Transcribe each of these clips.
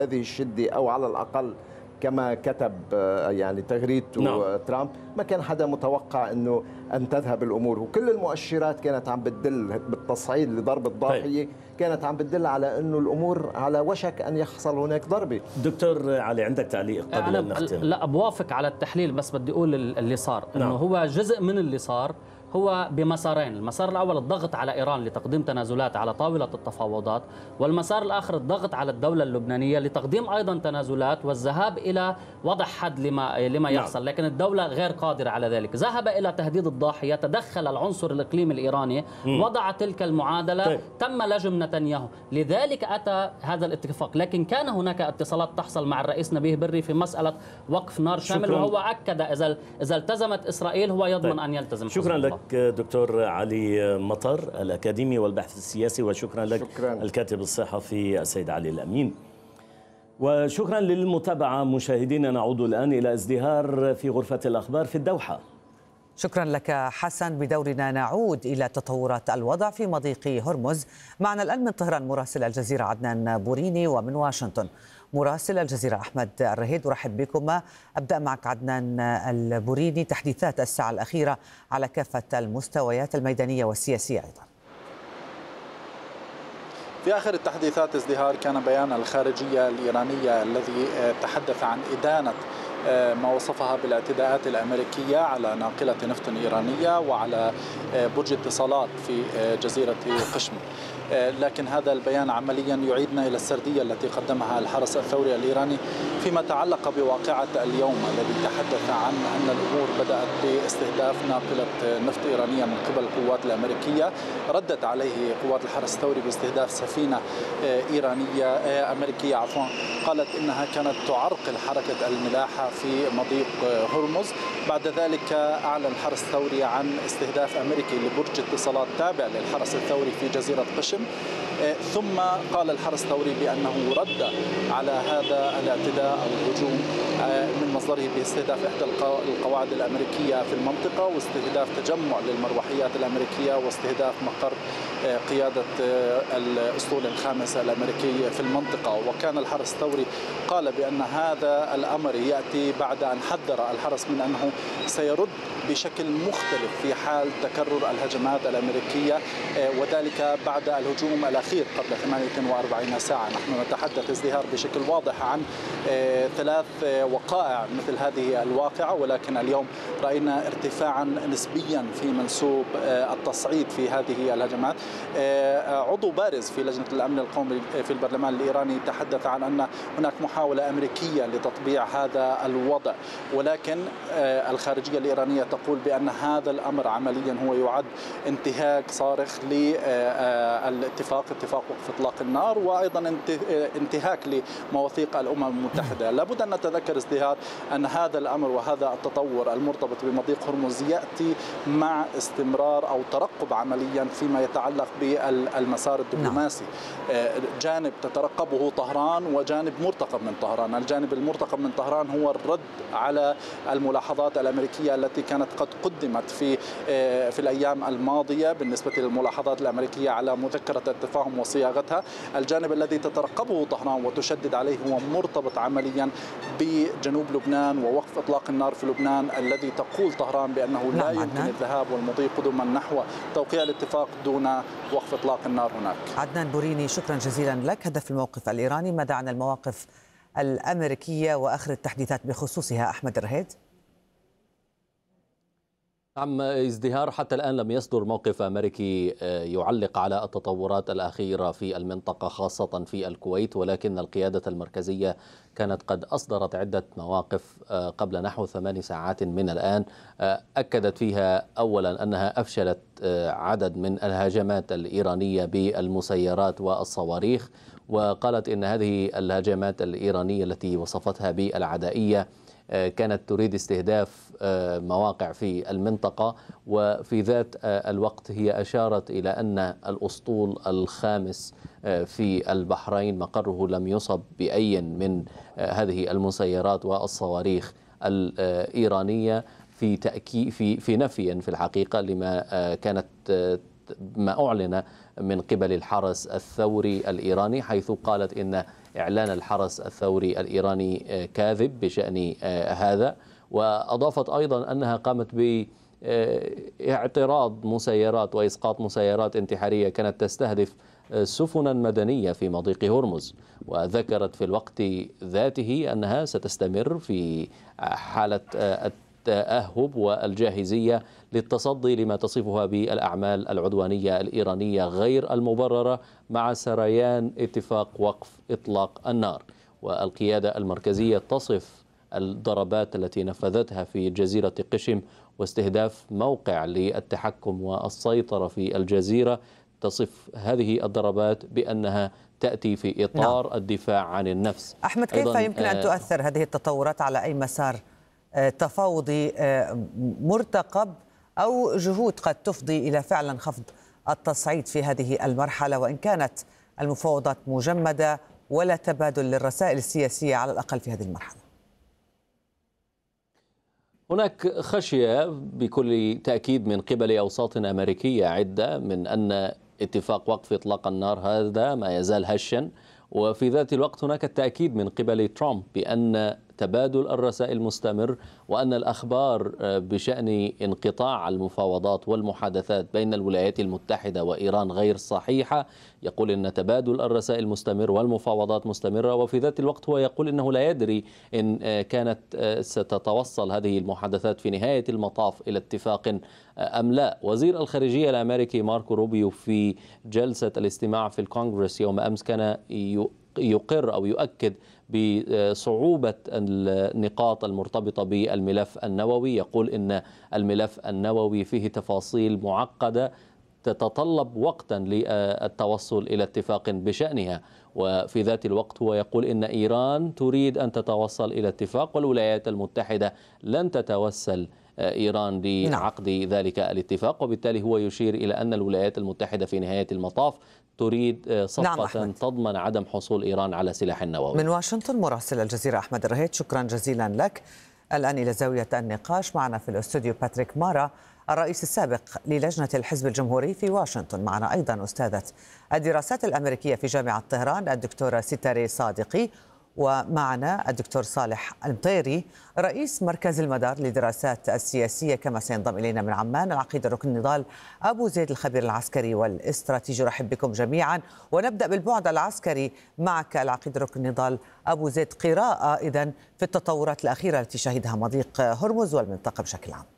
هذه الشدة، أو على الأقل كما كتب يعني تغريدته ترامب، ما كان حدا متوقع أنه أن تذهب الأمور، وكل المؤشرات كانت عم بتدل بالتصعيد لضرب الضاحية كانت عم بتدل على أنه الأمور على وشك أن يحصل هناك ضربة. دكتور علي، عندك تعليق قبل أن نختم؟ لا، بوافق على التحليل، بس بدي أقول اللي صار أنه هو جزء من اللي صار هو بمسارين. المسار الأول الضغط على إيران لتقديم تنازلات على طاولة التفاوضات، والمسار الآخر الضغط على الدولة اللبنانية لتقديم أيضا تنازلات والذهاب إلى وضع حد لما يحصل. لكن الدولة غير قادرة على ذلك، ذهب إلى تهديد الضاحية، تدخل العنصر الإقليمي الإيراني، وضع تلك المعادلة، تم لجم نتنياهو، لذلك أتى هذا الاتفاق. لكن كان هناك اتصالات تحصل مع الرئيس نبيه بري في مسألة وقف نار شامل، وهو أكد إذا التزمت إسرائيل هو يضمن أن يلتزم. شكرا لك دكتور علي مطر، الأكاديمي والبحث السياسي، وشكرا لك الكاتب الصحفي السيد علي الأمين. وشكرا للمتابعة مشاهدينا. نعود الآن إلى ازدهار في غرفة الأخبار في الدوحة. شكرا لك حسن. بدورنا نعود إلى تطورات الوضع في مضيق هرمز. معنا الآن من طهران مراسل الجزيرة عدنان بوريني، ومن واشنطن مراسل الجزيرة أحمد الرهيد. أرحب بكما. أبدأ معك عدنان البوريني، تحديثات الساعة الأخيرة على كافة المستويات الميدانية والسياسية أيضا. في آخر التحديثات ازدهار كان بيان الخارجية الإيرانية الذي تحدث عن إدانة ما وصفها بالاعتداءات الأمريكية على ناقلة نفط إيرانية وعلى برج اتصالات في جزيرة قشم. لكن هذا البيان عمليا يعيدنا إلى السردية التي قدمها الحرس الثوري الإيراني فيما تعلق بواقعة اليوم، الذي تحدث عن أن الأمور بدأت باستهداف ناقلة نفط إيرانية من قبل القوات الأمريكية. ردت عليه قوات الحرس الثوري باستهداف سفينة أمريكية قالت إنها كانت تعرقل حركة الملاحة في مضيق هرمز. بعد ذلك أعلن الحرس الثوري عن استهداف أمريكي لبرج اتصالات تابع للحرس الثوري في جزيرة قشم. ثم قال الحرس الثوري بأنه رد على هذا الاعتداء أو الهجوم من مصدره باستهداف إحدى القواعد الأمريكية في المنطقة، واستهداف تجمع للمروحيات الأمريكية، واستهداف مقر قيادة الأسطول الخامس الأمريكي في المنطقة. وكان الحرس الثوري قال بأن هذا الأمر يأتي بعد أن حذر الحرس من أنه سيرد بشكل مختلف في حال تكرر الهجمات الأمريكية، وذلك بعد الهجوم الأخير قبل 48 ساعة. نحن نتحدث ازدهار بشكل واضح عن 3 وقائع مثل هذه الواقعة، ولكن اليوم رأينا ارتفاعا نسبيا في منسوب التصعيد في هذه الهجمات. عضو بارز في لجنة الأمن القومي في البرلمان الإيراني تحدث عن أن هناك محاولة أمريكية لتطبيع هذا الوضع، ولكن الخارجية الإيرانية تقول بأن هذا الأمر عمليا هو يعد انتهاك صارخ للاتفاق، اتفاق وقف إطلاق النار، وأيضا انتهاك لمواثيق الأمم المتحدة. لابد أن نتذكر ازدهار أن هذا الأمر وهذا التطور المرتبط بمضيق هرمز يأتي مع استمرار أو ترقب عمليا فيما يتعلق بالمسار الدبلوماسي. جانب تترقبه طهران وجانب مرتقب من طهران. الجانب المرتقب من طهران هو الرد على الملاحظات الأمريكية التي كانت قد قدمت في الأيام الماضية بالنسبة للملاحظات الأمريكية على مذكرة التفاهم وصياغتها. الجانب الذي تترقبه طهران وتشدد عليه هو مرتبط عمليا بجنوب لبنان ووقف إطلاق النار في لبنان، الذي تقول طهران بأنه لا يمكن الذهاب والمضي قدما نحو توقيع الاتفاق دون وقف إطلاق النار هناك. عدنان بوريني، شكرا جزيلا لك. هدف الموقف الإيراني، ماذا عن المواقف الأمريكية وآخر التحديثات بخصوصها أحمد الرهيد؟ نعم، ازدهار حتى الآن لم يصدر موقف أمريكي يعلق على التطورات الأخيرة في المنطقة خاصة في الكويت، ولكن القيادة المركزية كانت قد أصدرت عدة مواقف قبل نحو 8 ساعات من الآن، أكدت فيها أولا أنها أفشلت عدد من الهجمات الإيرانية بالمسيرات والصواريخ، وقالت إن هذه الهجمات الإيرانية التي وصفتها بالعدائية كانت تريد استهداف مواقع في المنطقة، وفي ذات الوقت هي أشارت إلى أن الأسطول الخامس في البحرين مقره لم يصب بأي من هذه المسيرات والصواريخ الإيرانية في نفي في الحقيقة لما كانت ما أعلن من قبل الحرس الثوري الإيراني، حيث قالت إن إعلان الحرس الثوري الإيراني كاذب بشأن هذا. وأضافت أيضا أنها قامت باعتراض مسيرات وإسقاط مسيرات انتحارية كانت تستهدف سفنا مدنية في مضيق هرمز، وذكرت في الوقت ذاته أنها ستستمر في حالة التأهب والجاهزية للتصدي لما تصفها بالأعمال العدوانية الإيرانية غير المبررة مع سريان اتفاق وقف إطلاق النار. والقيادة المركزية تصف الضربات التي نفذتها في جزيرة قشم واستهداف موقع للتحكم والسيطرة في الجزيرة، تصف هذه الضربات بأنها تأتي في إطار الدفاع عن النفس. أحمد، كيف يمكن أن تؤثر هذه التطورات على أي مسار تفاوضي مرتقب أو جهود قد تفضي إلى فعلا خفض التصعيد في هذه المرحلة، وإن كانت المفاوضات مجمدة ولا تبادل للرسائل السياسية على الأقل في هذه المرحلة؟ هناك خشية بكل تأكيد من قبل أوساط أمريكية عدة من أن اتفاق وقف إطلاق النار هذا ما يزال هشا، وفي ذات الوقت هناك التأكيد من قبل ترامب بأن تبادل الرسائل مستمر، وأن الأخبار بشأن انقطاع المفاوضات والمحادثات بين الولايات المتحدة وإيران غير صحيحة. يقول أن تبادل الرسائل مستمر والمفاوضات مستمرة، وفي ذات الوقت هو يقول أنه لا يدري إن كانت ستتوصل هذه المحادثات في نهاية المطاف إلى اتفاق أم لا. وزير الخارجية الأمريكي ماركو روبيو في جلسة الاستماع في الكونغرس يوم أمس كان يقر أو يؤكد بصعوبة النقاط المرتبطة بالملف النووي. يقول إن الملف النووي فيه تفاصيل معقدة تتطلب وقتا للتوصل إلى اتفاق بشأنها، وفي ذات الوقت هو يقول إن إيران تريد أن تتوصل إلى اتفاق والولايات المتحدة لن تتوسل إيران لعقد ذلك الاتفاق، وبالتالي هو يشير إلى أن الولايات المتحدة في نهاية المطاف تريد صفقة تضمن عدم حصول إيران على سلاح نووي. من واشنطن مراسل الجزيرة أحمد الرهيت، شكرا جزيلا لك. الآن إلى زاوية النقاش، معنا في الاستوديو باتريك مارا الرئيس السابق للجنة الحزب الجمهوري في واشنطن. معنا أيضا أستاذة الدراسات الأمريكية في جامعة طهران الدكتورة ستاري صادقي، ومعنا الدكتور صالح المطيري رئيس مركز المدار للدراسات السياسية، كما سينضم إلينا من عمان العقيد ركن النضال أبو زيد الخبير العسكري والاستراتيجي. رحب بكم جميعا، ونبدأ بالبعد العسكري معك العقيد ركن النضال أبو زيد. قراءة إذن في التطورات الأخيرة التي شهدها مضيق هرمز والمنطقة بشكل عام.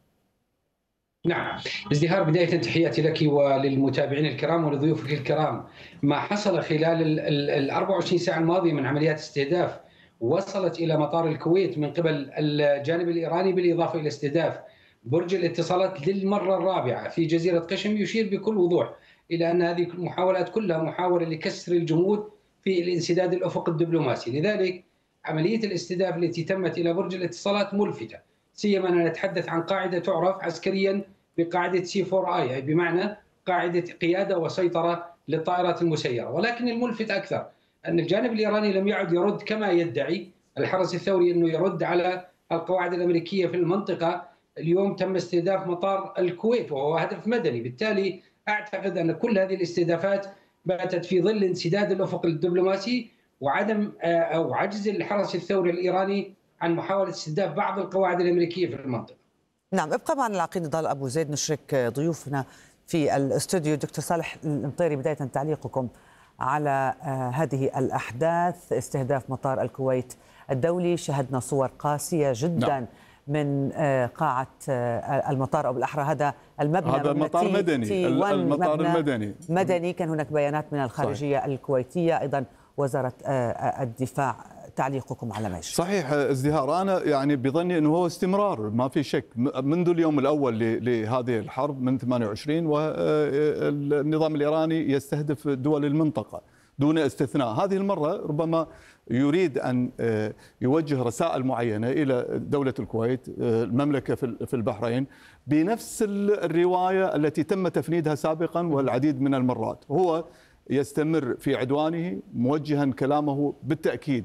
نعم، ازدهار بداية تحياتي لك وللمتابعين الكرام ولضيوفك الكرام. ما حصل خلال ال 24 ساعة الماضية من عمليات استهداف وصلت إلى مطار الكويت من قبل الجانب الإيراني، بالإضافة إلى استهداف برج الاتصالات للمرة الرابعة في جزيرة قشم، يشير بكل وضوح إلى أن هذه المحاولات كلها محاولة لكسر الجمود في الانسداد الأفق الدبلوماسي. لذلك عملية الاستهداف التي تمت إلى برج الاتصالات ملفتة، سيما أننا نتحدث عن قاعدة تعرف عسكريا بقاعدة C4I، أي بمعنى قاعدة قيادة وسيطرة للطائرات المسيرة. ولكن الملفت أكثر أن الجانب الإيراني لم يعد يرد كما يدعي الحرس الثوري أنه يرد على القواعد الأمريكية في المنطقة. اليوم تم استهداف مطار الكويت وهو هدف مدني، بالتالي أعتقد أن كل هذه الاستهدافات باتت في ظل انسداد الأفق الدبلوماسي وعدم أو عجز الحرس الثوري الإيراني عن محاولة استهداف بعض القواعد الأمريكية في المنطقة. نعم، ابقى معنا العقيد نضال أبو زيد. نشرك ضيوفنا في الاستوديو. دكتور صالح المطيري، بداية تعليقكم على هذه الأحداث، استهداف مطار الكويت الدولي. شهدنا صور قاسية جدا من قاعة المطار، أو بالأحرى هذا المبنى، هذا مطار مدني، المطار مدني. كان هناك بيانات من الخارجية الكويتية، أيضا وزارة الدفاع. تعليقكم على ما يجري؟ صحيح، ازدهار. أنا يعني بظني أنه هو استمرار ما في شك منذ اليوم الأول لهذه الحرب من 28، والنظام الإيراني يستهدف دول المنطقة دون استثناء. هذه المرة ربما يريد أن يوجه رسائل معينة إلى دولة الكويت، المملكة في البحرين، بنفس الرواية التي تم تفنيدها سابقا والعديد من المرات. هو يستمر في عدوانه موجها كلامه بالتأكيد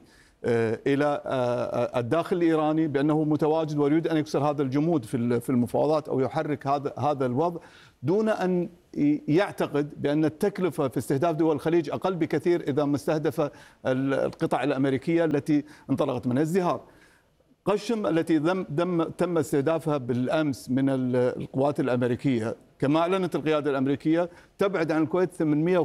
إلى الداخل الإيراني بأنه متواجد ويريد أن يكسر هذا الجمود في المفاوضات أو يحرك هذا الوضع، دون أن يعتقد بأن التكلفة في استهداف دول الخليج أقل بكثير إذا ما استهدف القطع الأمريكية التي انطلقت منها الازدهار. قشم التي تم استهدافها بالأمس من القوات الأمريكية كما أعلنت القيادة الأمريكية تبعد عن الكويت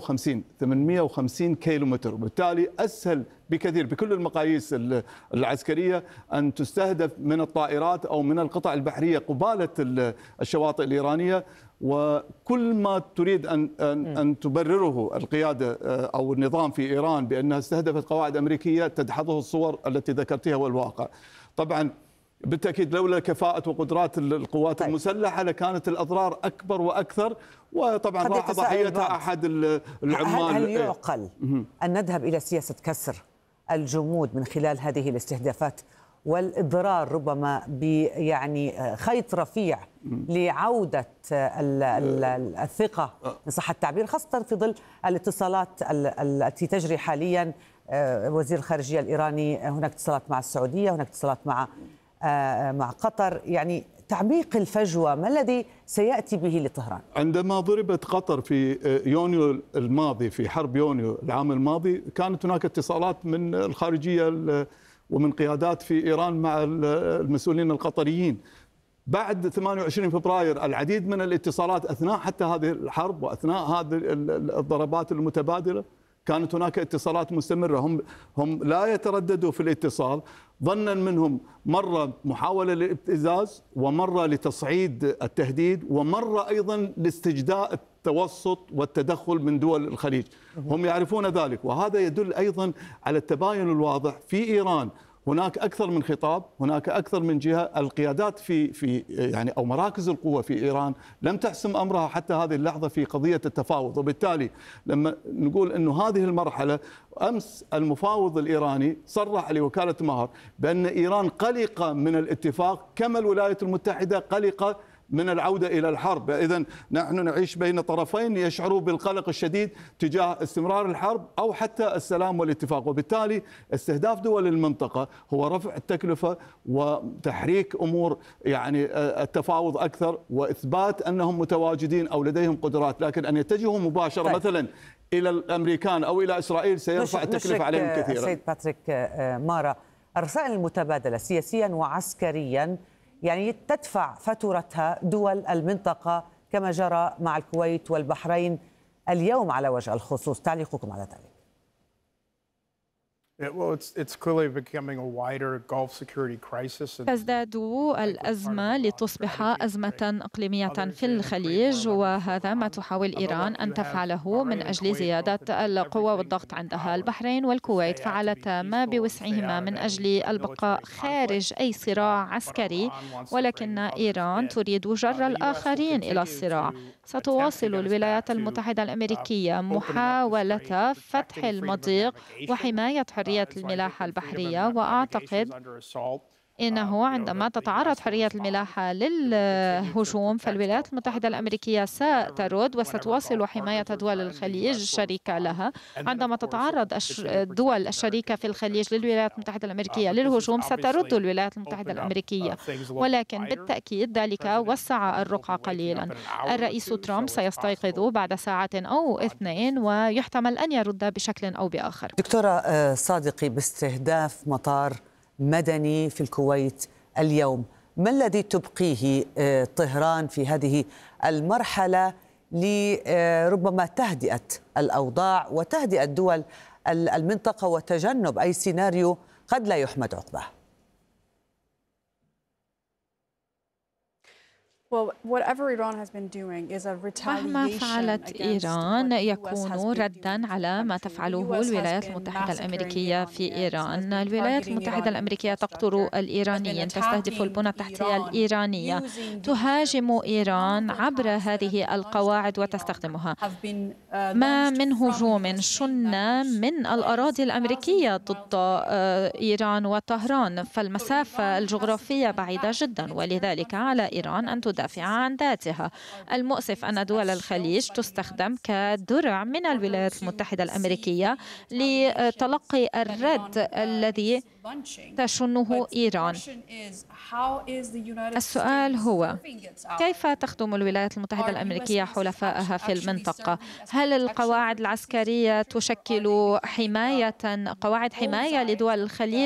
850 كيلومتر، وبالتالي أسهل بكثير بكل المقاييس العسكرية أن تستهدف من الطائرات أو من القطع البحرية قبالة الشواطئ الإيرانية. وكل ما تريد أن تبرره القيادة أو النظام في إيران بأنها استهدفت قواعد أمريكية تدحضه الصور التي ذكرتها والواقع. طبعا بالتأكيد لولا كفاءة وقدرات القوات المسلحة لكانت الأضرار أكبر وأكثر، وطبعا راح ضحيتها أحد العمال. هل يعقل أن نذهب إلى سياسة كسر الجمود من خلال هذه الاستهدافات والإضرار ربما يعني خيط رفيع لعودة الثقة إن صح التعبير، خاصة في ظل الاتصالات التي تجري حاليا؟ وزير الخارجية الإيراني هناك اتصالات مع السعودية، هناك اتصالات مع قطر، يعني تعميق الفجوة ما الذي سيأتي به لطهران؟ عندما ضربت قطر في يونيو الماضي، في حرب يونيو العام الماضي، كانت هناك اتصالات من الخارجية ومن قيادات في إيران مع المسؤولين القطريين. بعد 28 فبراير العديد من الاتصالات أثناء حتى هذه الحرب وأثناء هذه الضربات المتبادلة كانت هناك اتصالات مستمرة. هم لا يترددوا في الاتصال، ظنا منهم مرة محاولة للابتزاز، ومرة لتصعيد التهديد، ومرة أيضا لاستجداء التوسط والتدخل من دول الخليج. هم يعرفون ذلك، وهذا يدل أيضا على التباين الواضح في إيران. هناك أكثر من خطاب، هناك أكثر من جهة. القيادات في يعني أو مراكز القوة في إيران لم تحسم أمرها حتى هذه اللحظة في قضية التفاوض. وبالتالي لما نقول أنه هذه المرحلة، أمس المفاوض الإيراني صرح لوكالة مهر بأن إيران قلقة من الاتفاق كما الولايات المتحدة قلقة من العودة إلى الحرب. إذن نحن نعيش بين طرفين يشعروا بالقلق الشديد تجاه استمرار الحرب أو حتى السلام والاتفاق. وبالتالي استهداف دول المنطقة هو رفع التكلفة وتحريك أمور يعني التفاوض أكثر، وإثبات أنهم متواجدين أو لديهم قدرات. لكن أن يتجهوا مباشرة مثلا إلى الأمريكان أو إلى إسرائيل سيرفع التكلفة عليهم كثيرا. سيد باتريك مارا، الرسائل المتبادلة سياسيا وعسكريا يعني تدفع فاتورتها دول المنطقة كما جرى مع الكويت والبحرين اليوم على وجه الخصوص، تعليقكم على ذلك؟ تزداد الأزمة لتصبح أزمة إقليمية في الخليج، وهذا ما تحاول إيران أن تفعله من أجل زيادة القوة والضغط عندها. البحرين والكويت فعلتا ما بوسعهما من أجل البقاء خارج أي صراع عسكري، ولكن إيران تريد جر الآخرين إلى الصراع. ستواصل الولايات المتحدة الأمريكية محاولة فتح المضيق وحماية حرية الملاحة البحرية، وأعتقد إنه عندما تتعرض حرية الملاحة للهجوم فالولايات المتحدة الأمريكية سترد وستواصل حماية دول الخليج الشريكة لها. عندما تتعرض الدول الشريكة في الخليج للولايات المتحدة الأمريكية للهجوم سترد الولايات المتحدة الأمريكية، ولكن بالتأكيد ذلك وسع الرقعة قليلا. الرئيس ترامب سيستيقظ بعد ساعة أو اثنين ويحتمل أن يرد بشكل أو بآخر. دكتورة صادقي، باستهداف مطار مدني في الكويت اليوم، ما الذي تبقيه طهران في هذه المرحلة لربما تهدئة الأوضاع وتهدئة دول المنطقة وتجنب أي سيناريو قد لا يحمد عقباه؟ مهما فعلت إيران يكون رداً على ما تفعله الولايات المتحدة الأمريكية في إيران. الولايات المتحدة الأمريكية تقتل الإيرانيين، تستهدف البنى التحتية الإيرانية، تهاجم إيران عبر هذه القواعد وتستخدمها. ما من هجوم شن من الأراضي الأمريكية ضد إيران وطهران، فالمسافة الجغرافية بعيدة جدا، ولذلك على إيران أن تدافع مدافعة عن ذاتها. المؤسف أن دول الخليج تستخدم كدرع من الولايات المتحدة الأمريكية لتلقي الرد الذي تشنه إيران. السؤال هو كيف تخدم الولايات المتحدة الأمريكية حلفائها في المنطقة؟ هل القواعد العسكرية تشكل قواعد حماية لدول الخليج